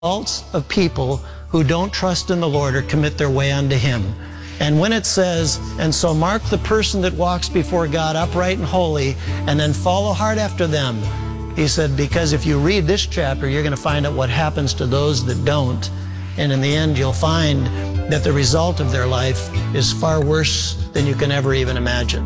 Faults of people who don't trust in the Lord or commit their way unto Him. And when it says, and so mark the person that walks before God upright and holy, and then follow hard after them, he said, because if you read this chapter, you're going to find out what happens to those that don't. And in the end, you'll find that the result of their life is far worse than you can ever even imagine.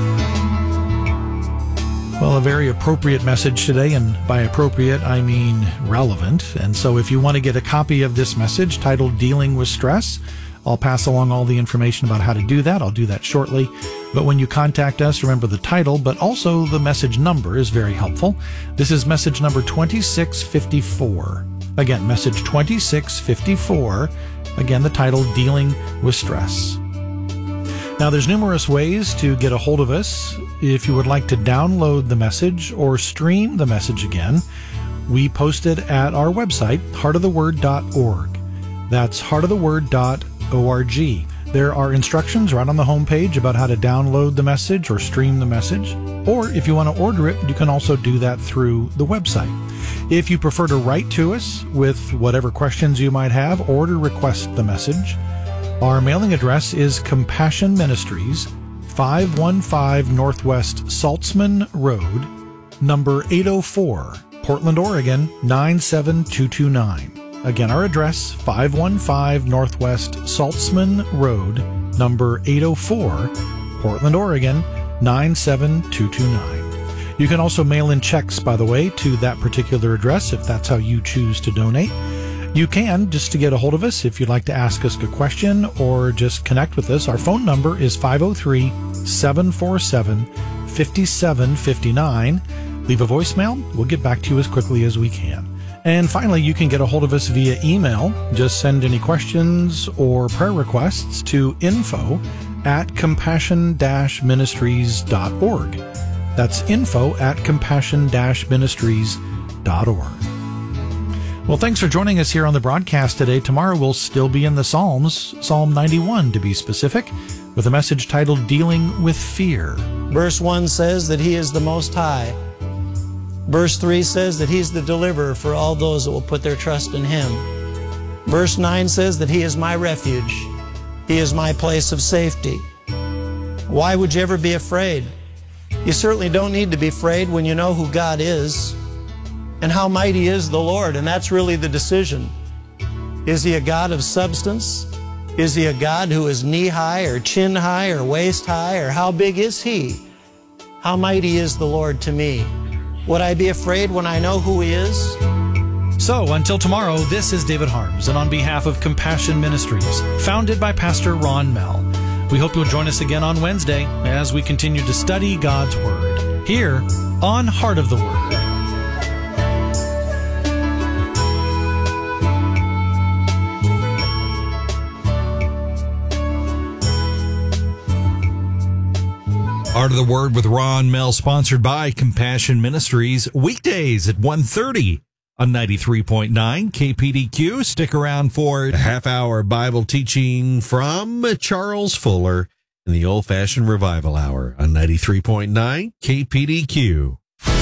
Well, a very appropriate message today, and by appropriate, I mean relevant. And so if you want to get a copy of this message titled Dealing with Stress, I'll pass along all the information about how to do that. I'll do that shortly. But when you contact us, remember the title, but also the message number is very helpful. This is message number 2654. Again, message 2654. Again, the title, Dealing with Stress. Now, there's numerous ways to get a hold of us. If you would like to download the message or stream the message again, we post it at our website, heartoftheword.org. That's heartoftheword.org. There are instructions right on the homepage about how to download the message or stream the message. Or if you want to order it, you can also do that through the website. If you prefer to write to us with whatever questions you might have or to request the message, our mailing address is Compassion Ministries, 515 Northwest Saltzman Road, number 804, Portland, Oregon, 97229. Again, our address, 515 Northwest Saltzman Road, number 804, Portland, Oregon, 97229. You can also mail in checks, by the way, to that particular address if that's how you choose to donate. You can, just to get a hold of us, if you'd like to ask us a question or just connect with us. Our phone number is 503-747-5759. Leave a voicemail. We'll get back to you as quickly as we can. And finally, you can get a hold of us via email. Just send any questions or prayer requests to info@compassion-ministries.org. That's info@compassion-ministries.org. Well, thanks for joining us here on the broadcast today. Tomorrow we'll still be in the Psalms, Psalm 91 to be specific, with a message titled Dealing with Fear. Verse 1 says that He is the Most High. Verse 3 says that He's the deliverer for all those that will put their trust in Him. Verse 9 says that He is my refuge. He is my place of safety. Why would you ever be afraid? You certainly don't need to be afraid when you know who God is and how mighty is the Lord, and that's really the decision. Is He a God of substance? Is He a God who is knee-high or chin-high or waist-high, or how big is He? How mighty is the Lord to me? Would I be afraid when I know who He is? So, until tomorrow, this is David Harms, and on behalf of Compassion Ministries, founded by Pastor Ron Mell, we hope you'll join us again on Wednesday as we continue to study God's Word, here on Heart of the Word. Heart of the Word with Ron Mell, sponsored by Compassion Ministries, weekdays at 1:30 on 93.9 KPDQ. Stick around for a half-hour Bible teaching from Charles Fuller in the Old-Fashioned Revival Hour on 93.9 KPDQ.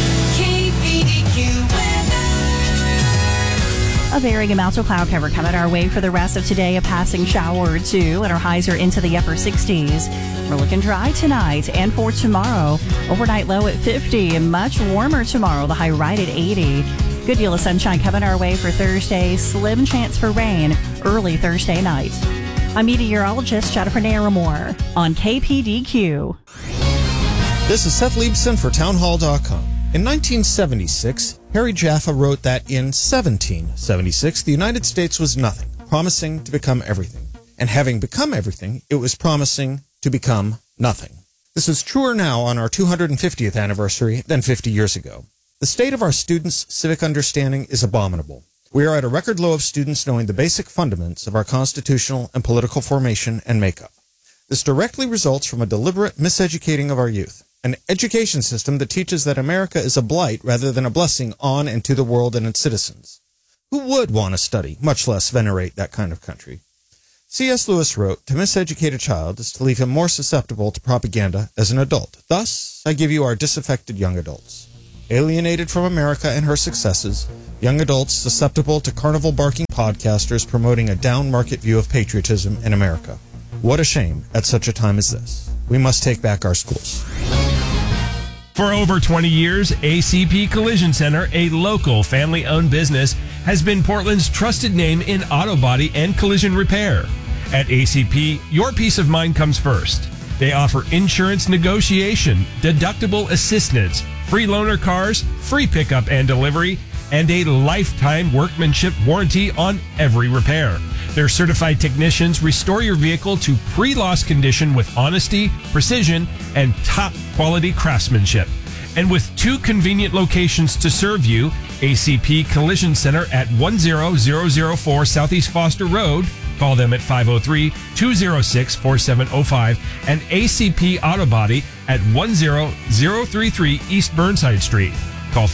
A varying amounts of cloud cover coming our way for the rest of today. A passing shower or two, and our highs are into the upper 60s. We're looking dry tonight and for tomorrow. Overnight low at 50 and much warmer tomorrow. The high right at 80. Good deal of sunshine coming our way for Thursday. Slim chance for rain early Thursday night. I'm meteorologist Jennifer Naramore on KPDQ. This is Seth Liebson for townhall.com. In 1976, Harry Jaffa wrote that in 1776, the United States was nothing, promising to become everything. And having become everything, it was promising to become nothing. This is truer now on our 250th anniversary than 50 years ago. The state of our students' civic understanding is abominable. We are at a record low of students knowing the basic fundaments of our constitutional and political formation and makeup. This directly results from a deliberate miseducating of our youth. An education system that teaches that America is a blight rather than a blessing on and to the world and its citizens. Who would want to study, much less venerate, that kind of country? C.S. Lewis wrote, to miseducate a child is to leave him more susceptible to propaganda as an adult. Thus, I give you our disaffected young adults. alienated from America and her successes, young adults susceptible to carnival-barking podcasters promoting a down-market view of patriotism in America. What a shame at such a time as this. We must take back our schools. For over 20 years, ACP Collision Center, a local family-owned business, has been Portland's trusted name in auto body and collision repair. At ACP, your peace of mind comes first. They offer insurance negotiation, deductible assistance, free loaner cars, free pickup and delivery, and a lifetime workmanship warranty on every repair. Their certified technicians restore your vehicle to pre-loss condition with honesty, precision, and top quality craftsmanship. And with 2 convenient locations to serve you, ACP Collision Center at 10004 Southeast Foster Road, call them at 503-206-4705, and ACP Auto Body at 10033 East Burnside Street. Call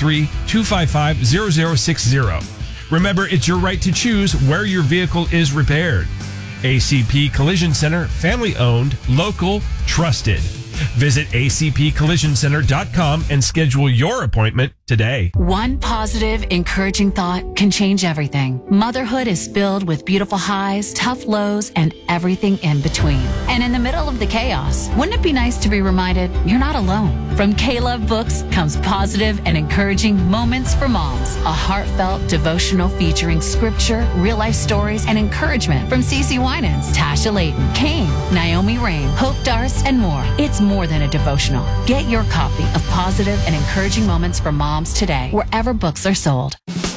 503-255-0060. Remember, it's your right to choose where your vehicle is repaired. ACP Collision Center, family owned, local, trusted. Visit acpcollisioncenter.com and schedule your appointment today. One positive, encouraging thought can change everything. Motherhood is filled with beautiful highs, tough lows, and everything in between. And in the middle of the chaos, wouldn't it be nice to be reminded you're not alone? From K-Love Books comes positive and encouraging Moments for Moms, a heartfelt devotional featuring scripture, real-life stories, and encouragement from CeCe Winans, Tasha Layton, Kane, Naomi Rain, Hope Darst, and more. It's more than a devotional. Get your copy of Positive and Encouraging Moments for Moms today, wherever books are sold.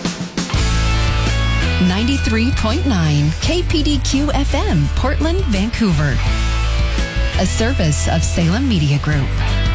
93.9 KPDQ FM, Portland, Vancouver. A service of Salem Media Group.